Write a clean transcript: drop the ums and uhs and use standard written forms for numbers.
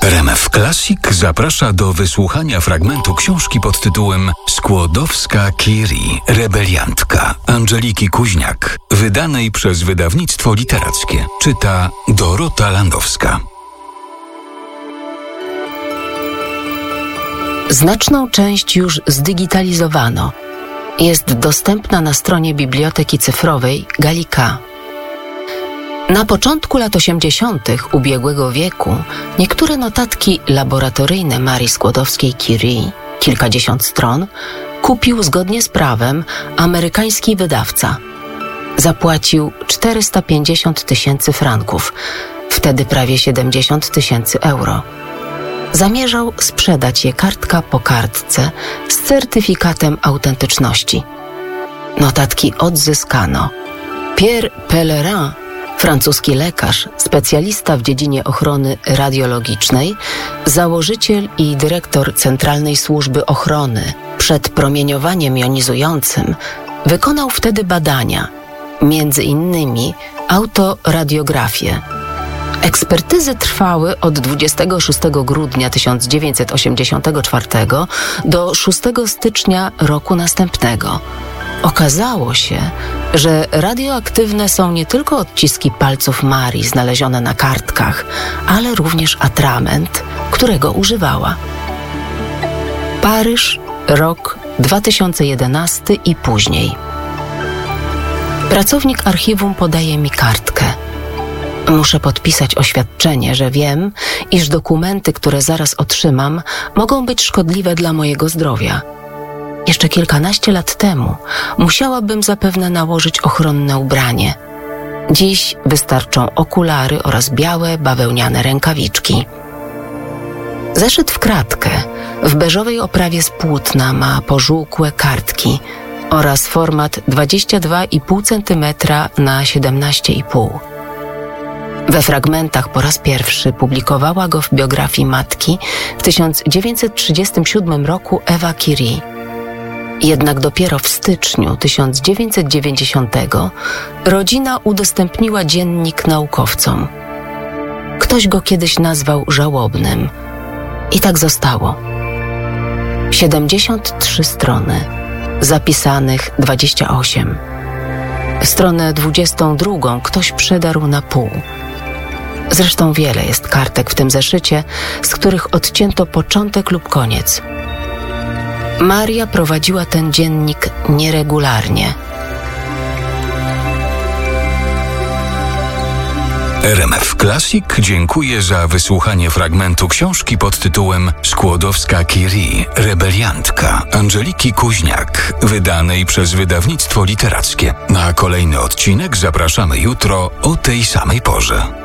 RMF Classic zaprasza do wysłuchania fragmentu książki pod tytułem Skłodowska-Curie, rebeliantka Angeliki Kuźniak, wydanej przez wydawnictwo literackie. Czyta Dorota Landowska. Znaczną część już zdigitalizowano. Jest dostępna na stronie Biblioteki Cyfrowej Gallica. Na początku lat 80. ubiegłego wieku niektóre notatki laboratoryjne Marii Skłodowskiej-Curie, kilkadziesiąt stron, kupił zgodnie z prawem amerykański wydawca. Zapłacił 450 000 franków, wtedy prawie 70 000 euro. Zamierzał sprzedać je kartka po kartce z certyfikatem autentyczności. Notatki odzyskano. Pierre Pellerin, francuski lekarz, specjalista w dziedzinie ochrony radiologicznej, założyciel i dyrektor Centralnej Służby Ochrony przed promieniowaniem jonizującym, wykonał wtedy badania, między innymi autoradiografię. Ekspertyzy trwały od 26 grudnia 1984 do 6 stycznia roku następnego. Okazało się, że radioaktywne są nie tylko odciski palców Marii znalezione na kartkach, ale również atrament, którego używała. Paryż, rok 2011 i później. Pracownik archiwum podaje mi kartkę. Muszę podpisać oświadczenie, że wiem, iż dokumenty, które zaraz otrzymam, mogą być szkodliwe dla mojego zdrowia. Jeszcze kilkanaście lat temu musiałabym zapewne nałożyć ochronne ubranie. Dziś wystarczą okulary oraz białe, bawełniane rękawiczki. Zeszyt w kratkę, w beżowej oprawie z płótna ma pożółkłe kartki oraz format 22,5 cm na 17,5 cm. We fragmentach po raz pierwszy publikowała go w biografii matki w 1937 roku Ewa Curie. Jednak dopiero w styczniu 1990 rodzina udostępniła dziennik naukowcom. Ktoś go kiedyś nazwał żałobnym. I tak zostało. 73 strony, zapisanych 28. Stronę 22 ktoś przedarł na pół. Zresztą wiele jest kartek w tym zeszycie, z których odcięto początek lub koniec. Maria prowadziła ten dziennik nieregularnie. RMF Classic dziękuję za wysłuchanie fragmentu książki pod tytułem Skłodowska-Curie, rebeliantka Angeliki Kuźniak, wydanej przez wydawnictwo literackie. Na kolejny odcinek zapraszamy jutro o tej samej porze.